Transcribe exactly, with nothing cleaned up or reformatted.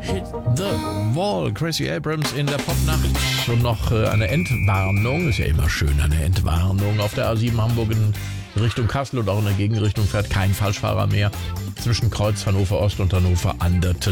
Hit the Wall. Gracie Abrams in der Popnacht. Und noch äh, eine Entwarnung. Ist ja immer schön, eine Entwarnung. Auf der A sieben Hamburg in Richtung Kassel und auch in der Gegenrichtung fährt kein Falschfahrer mehr. Zwischen Kreuz Hannover Ost und Hannover Anderten